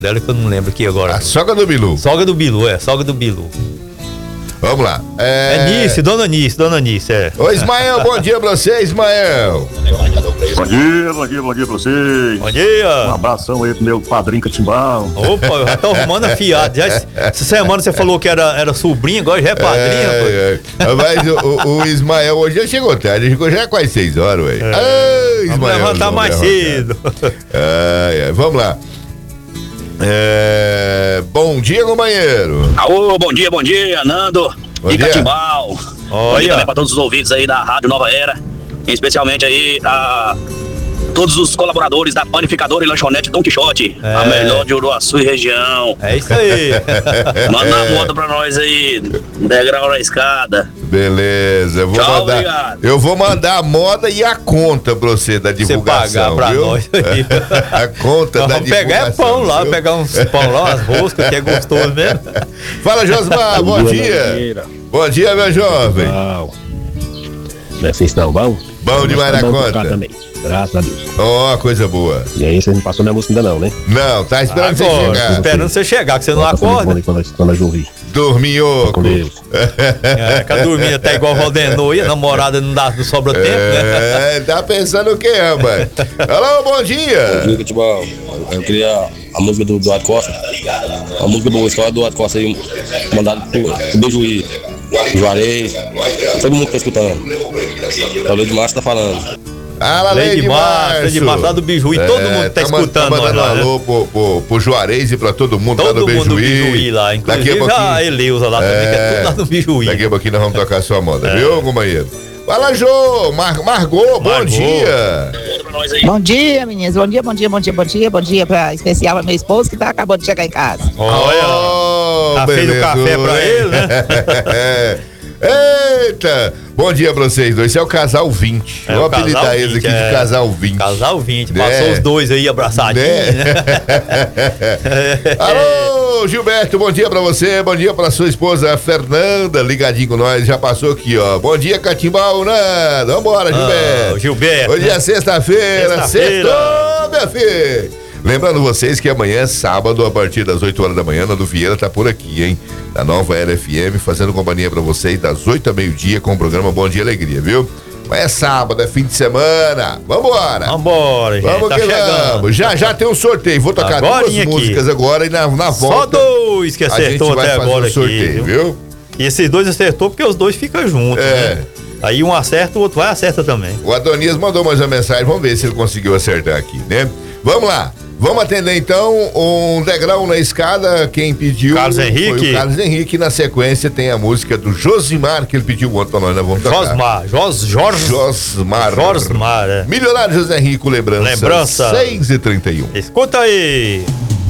dela que eu não lembro aqui agora. A sogra do Bilu. Sogra do Bilu, sogra do Bilu. Vamos lá. Dona Nice, é. Ô Ismael, bom dia pra você, Ismael. Bom dia pra vocês. Bom dia. Um abração aí pro meu padrinho Catimbau. Opa, eu já tô arrumando a fiada. Essa semana você falou que era sobrinha, agora já é padrinha. Mas o Ismael hoje já chegou tarde, chegou já quase 6 horas, ué. Vamos levantar mais cedo. Vamos lá. Bom dia, companheiro. Alô, bom dia, Nando e Catimbau. Bom dia também pra todos os ouvintes aí da Rádio Nova Era, especialmente aí a todos os colaboradores da panificadora e lanchonete Dom Quixote, a melhor de Uruaçu e região. É isso aí. Manda uma moda pra nós aí, degrau na escada. Beleza, eu vou mandar a moda e a conta pra você da divulgação. Você pagar pra viu? nós aí. A conta da divulgação. Vamos pegar pão lá, pegar uns pão lá, umas roscas, que é gostoso mesmo. Fala, Josmar, bom dia. Bom dia, meu jovem. Vocês estão bom? Bom demais na conta. Também. Graças a Deus. Ó, coisa boa. E aí, você não passou minha música ainda não, né? Não, tá esperando você chegar. Esperando você chegar, que você não acorda. Quando eu ouvir. Dorminhoco. Com Deus. Fica dormindo até igual o Valdenor e a namorada não sobra tempo, né? Tá pensando o que, rapaz? Alô, bom dia. Bom dia, Catimbau. Eu queria a música do Eduardo Costa. A música boa, escola do Eduardo Costa aí, mandado pro Beijuí, Juarez. Todo mundo que tá escutando. O Leide Márcio tá falando. Leide Márcio lá do Bijuí, todo mundo tá escutando. Tá mandando alô pro Juarez e pra todo mundo lá do Bijuí. Todo mundo do Bijuí lá, inclusive a Eleusa lá também, que é tudo lá do Bijuí. Daqui a pouquinho nós vamos tocar a sua moda, viu, companheiro? Fala, Jô, Margot, bom dia. Bom dia, meninas, bom dia pra especial pra meu esposo que acabou de chegar em casa. Olha, fez o café pra ele, né? Eita! Bom dia pra vocês dois. Esse é o Casal 20. Vou apelidar eles aqui de Casal 20. Casal 20. Passou os dois aí abraçadinhos. Alô, Gilberto, bom dia pra você. Bom dia pra sua esposa Fernanda, ligadinho com nós. Já passou aqui, ó. Bom dia, Catimbau, Nando. Vambora, Gilberto. Gilberto. Hoje é sexta-feira. Sextou, minha filha. Lembrando vocês que amanhã é sábado, a partir das 8 horas da manhã, Nando Vieira tá por aqui, hein? Da Nova Era FM, fazendo companhia pra vocês das 8 ao meio-dia com o programa Bom Dia Alegria, viu? Mas é sábado, é fim de semana. Vambora, gente. Vamos tá que chegando. Vamos. Já tem um sorteio. Vou tocar duas músicas agora e na volta. Só dois que acertou até agora aqui, sorteio, viu? E esses dois acertou porque os dois ficam juntos, né? Aí um acerta, o outro vai acerta também. O Adonias mandou mais uma mensagem, vamos ver se ele conseguiu acertar aqui, né? Vamos lá. Vamos atender então um degrau na escada. Quem pediu Carlos Henrique. Foi o Carlos Henrique. Na sequência tem a música do Josimar, que ele pediu ontem pra nós vamos tocar. Josimar, Milionário José Rico, lembrança 6h31. Escuta aí.